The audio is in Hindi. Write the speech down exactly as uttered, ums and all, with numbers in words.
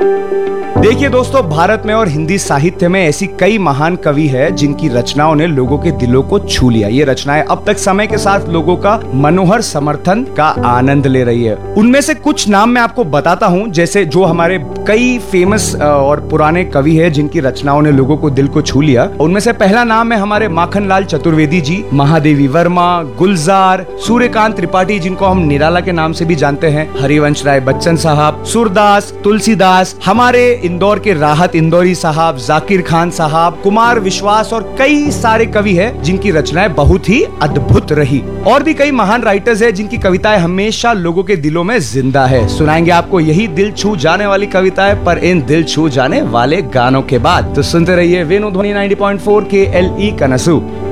देखिए दोस्तों, भारत में और हिंदी साहित्य में ऐसी कई महान कवि हैं जिनकी रचनाओं ने लोगों के दिलों को छू लिया। ये रचनाएं अब तक समय के साथ लोगों का मनोहर समर्थन का आनंद ले रही है। उनमें से कुछ नाम मैं आपको बताता हूं, जैसे जो हमारे कई फेमस और पुराने कवि हैं जिनकी रचनाओं ने लोगों को दिल को छू लिया। उनमें से पहला नाम है हमारे माखनलाल चतुर्वेदी जी, महादेवी वर्मा, गुलजार, सूर्यकांत त्रिपाठी जिनको हम निराला के नाम से भी जानते हैं, हरिवंश राय बच्चन साहब, सूरदास, तुलसीदास, हमारे इंदौर के राहत इंदौरी साहब, जाकिर खान साहब, कुमार विश्वास और कई सारे कवि हैं जिनकी रचनाएं बहुत ही अद्भुत रही। और भी कई महान राइटर्स हैं जिनकी कविताएं हमेशा लोगों के दिलों में जिंदा है। सुनाएंगे आपको यही दिल छू जाने वाली कविताएं, पर इन दिल छू जाने वाले गानों के बाद। तो सुनते रहिए वेणु ध्वनि नब्बे पॉइंट चार के एल ई कनसू।